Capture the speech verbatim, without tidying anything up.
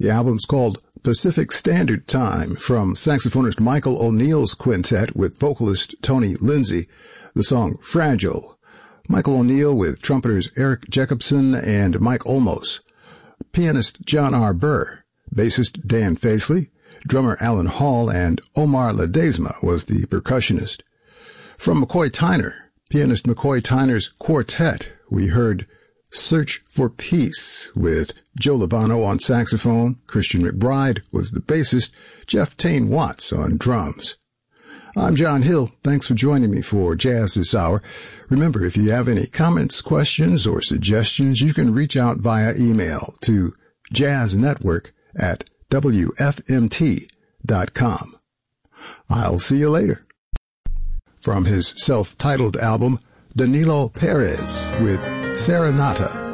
The album's called Pacific Standard Time, from saxophonist Michael O'Neill's quintet with vocalist Tony Lindsay. The song Fragile. Michael O'Neill with trumpeters Eric Jacobson and Mike Olmos. Pianist John R. Burr. Bassist Dan Faisley. Drummer Alan Hall, and Omar Ledesma was the percussionist. From McCoy Tyner, pianist McCoy Tyner's quartet, we heard Search for Peace with Joe Lovano on saxophone, Christian McBride was the bassist, Jeff Tane Watts on drums. I'm John Hill. Thanks for joining me for Jazz This Hour. Remember, if you have any comments, questions, or suggestions, you can reach out via email to jazznetwork at w f m t dot com. I'll see you later. From his self-titled album, Danilo Perez with Serenata.